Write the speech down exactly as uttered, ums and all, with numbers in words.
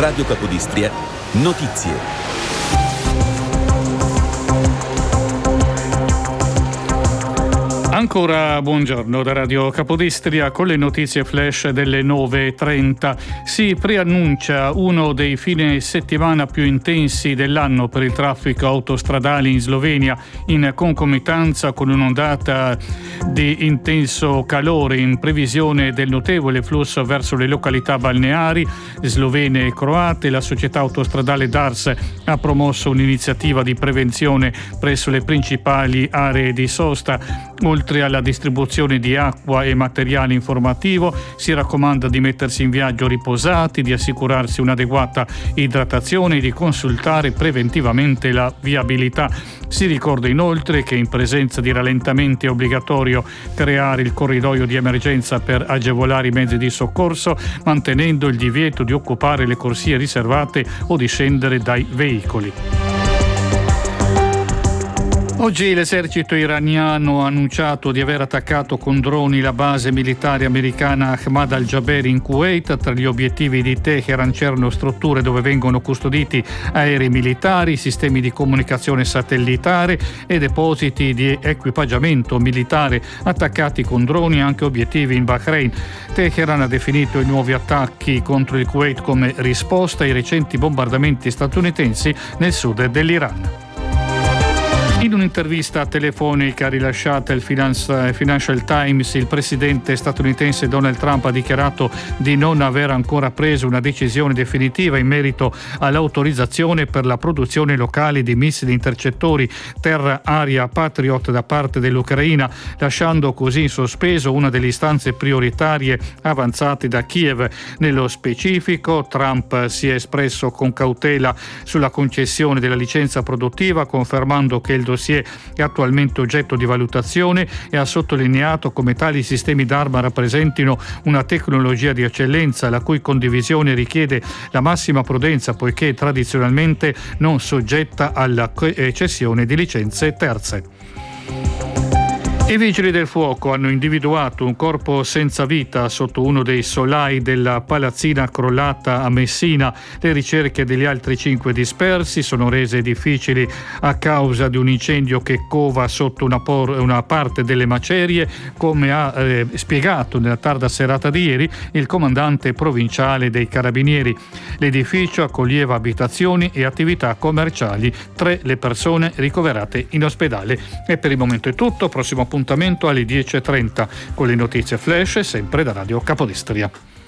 Radio Capodistria, notizie. Ancora buongiorno da Radio Capodistria con le notizie flash delle nove e trenta. Si preannuncia uno dei fine settimana più intensi dell'anno per il traffico autostradale in Slovenia, in concomitanza con un'ondata di intenso calore in previsione del notevole flusso verso le località balneari slovene e croate. La società autostradale Dars ha promosso un'iniziativa di prevenzione presso le principali aree di sosta. Oltre alla distribuzione di acqua e materiale informativo, si raccomanda di mettersi in viaggio riposati, di assicurarsi un'adeguata idratazione e di consultare preventivamente la viabilità. Si ricorda inoltre che in presenza di rallentamenti è obbligatorio creare il corridoio di emergenza per agevolare i mezzi di soccorso, mantenendo il divieto di occupare le corsie riservate o di scendere dai veicoli. Oggi l'esercito iraniano ha annunciato di aver attaccato con droni la base militare americana Ahmad al-Jaber in Kuwait. Tra gli obiettivi di Teheran c'erano strutture dove vengono custoditi aerei militari, sistemi di comunicazione satellitare e depositi di equipaggiamento militare attaccati con droni, anche obiettivi in Bahrain. Teheran ha definito i nuovi attacchi contro il Kuwait come risposta ai recenti bombardamenti statunitensi nel sud dell'Iran. In un'intervista telefonica rilasciata al Financial Times, il presidente statunitense Donald Trump ha dichiarato di non aver ancora preso una decisione definitiva in merito all'autorizzazione per la produzione locale di missili intercettori terra-aria Patriot da parte dell'Ucraina, lasciando così in sospeso una delle istanze prioritarie avanzate da Kiev. Nello specifico, Trump si è espresso con cautela sulla concessione della licenza produttiva, confermando che il dossier è attualmente oggetto di valutazione e ha sottolineato come tali sistemi d'arma rappresentino una tecnologia di eccellenza la cui condivisione richiede la massima prudenza, poiché tradizionalmente non soggetta alla cessione di licenze terze. I vigili del fuoco hanno individuato un corpo senza vita sotto uno dei solai della palazzina crollata a Messina. Le ricerche degli altri cinque dispersi sono rese difficili a causa di un incendio che cova sotto una, por- una parte delle macerie, come ha eh, spiegato nella tarda serata di ieri il comandante provinciale dei Carabinieri. L'edificio accoglieva abitazioni e attività commerciali. Tre le persone ricoverate in ospedale. E per il momento è tutto. Prossimo appuntamento alle dieci e trenta con le notizie flash, sempre da Radio Capodistria.